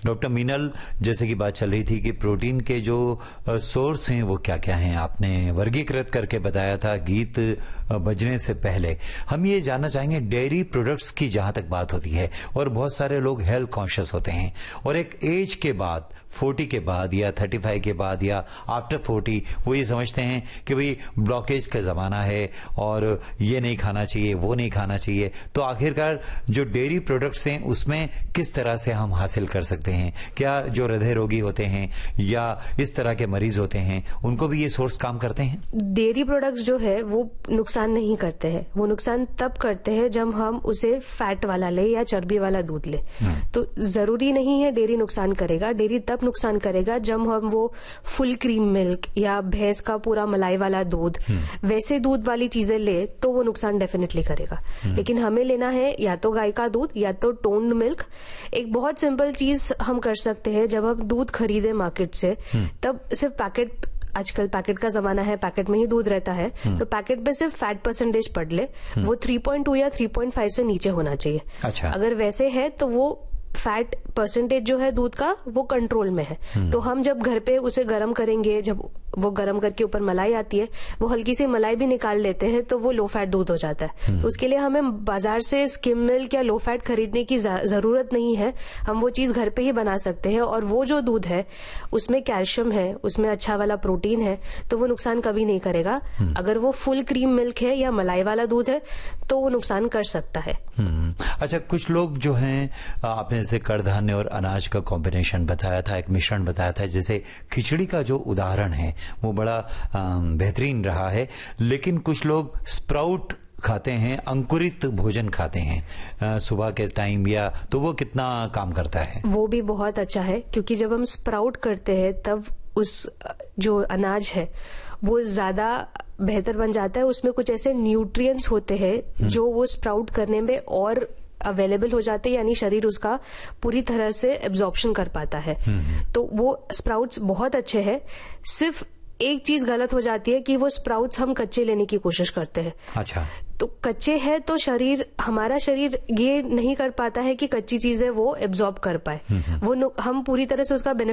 Doctor Meenal, जैसे कि बात चल रही थी कि प्रोटीन के जो सोर्स हैं वो क्या क्या हैं, आपने वर्गीकृत करके बताया था गीत बजने से पहले। हम ये जानना चाहेंगे डेयरी प्रोडक्ट्स की जहां तक बात होती है, और बहुत सारे लोग हेल्थ कॉन्शियस होते हैं और एक एज के बाद 40 के बाद या 35 के बाद या आफ्टर 40 वो ये समझते हैं कि भाई ब्लॉकेज का जमाना है और ये नहीं खाना चाहिए, वो नहीं खाना चाहिए। तो आखिरकार जो डेयरी प्रोडक्ट्स हैं उसमें किस तरह से हम हासिल कर सकते हैं? क्या जो हृदय रोगी होते हैं या इस तरह के मरीज होते हैं उनको भी ये सोर्स काम करते हैं? डेयरी प्रोडक्ट्स जो है वो नुकसान नहीं करते हैं। वो नुकसान तब करते हैं जब हम उसे फैट वाला ले या चर्बी वाला दूध ले। तो जरूरी नहीं है डेयरी नुकसान करेगा। डेयरी तब नुकसान करेगा जब हम वो फुल क्रीम मिल्क या भैंस का पूरा मलाई वाला दूध, वैसे दूध वाली चीजें ले तो वो नुकसान डेफिनेटली करेगा। लेकिन हमें लेना है या तो गाय का दूध या तो टोन्ड मिल्क। एक बहुत सिंपल चीज हम कर सकते हैं, जब हम दूध खरीदे मार्केट से तब सिर्फ पैकेट, आजकल पैकेट का जमाना है, पैकेट में ही दूध रहता है, तो पैकेट पे सिर्फ फैट परसेंटेज पढ़ ले, वो 3.2 या 3.5 से नीचे होना चाहिए। अच्छा। अगर वैसे है तो वो फैट परसेंटेज जो है दूध का वो कंट्रोल में है। तो हम जब घर पे उसे गर्म करेंगे, जब वो गर्म करके ऊपर मलाई आती है, वो हल्की सी मलाई भी निकाल लेते हैं तो वो लो फैट दूध हो जाता है। तो उसके लिए हमें बाजार से स्किम मिल्क या लो फैट खरीदने की जरूरत नहीं है। हम वो चीज घर पे ही बना सकते हैं और वो जो दूध है उसमें कैल्शियम है, उसमें अच्छा वाला प्रोटीन है, तो वो नुकसान कभी नहीं करेगा। अगर वो फुल क्रीम मिल्क है या मलाई वाला दूध है तो वो नुकसान कर सकता है। अच्छा, कुछ लोग जो हैं, आपने जैसे कडधान्य और अनाज का कॉम्बिनेशन बताया था, एक मिश्रण बताया था, जैसे खिचड़ी का जो उदाहरण है वो बड़ा बेहतरीन रहा है। लेकिन कुछ लोग स्प्राउट खाते हैं, अंकुरित भोजन खाते हैं सुबह के टाइम, या तो वो कितना काम करता है? वो भी बहुत अच्छा है, क्योंकि जब हम स्प्राउट करते हैं तब उस जो अनाज है वो ज्यादा बेहतर बन जाता है। उसमें कुछ ऐसे न्यूट्रिएंट्स होते हैं जो वो स्प्राउट करने में और अवेलेबल हो जाते हैं, यानी शरीर उसका पूरी तरह से एब्जॉर्प्शन कर पाता है। तो वो स्प्राउट्स बहुत अच्छे हैं। सिर्फ एक चीज गलत हो जाती है कि वो स्प्राउट्स हम कच्चे लेने की कोशिश करते हैं। अच्छा। तो कच्चे हैं तो हमारा शरीर ये नहीं कर पाता है कि कच्ची चीजें वो एब्जॉर्ब कर पाए। वो हम पूरी तरह से उसका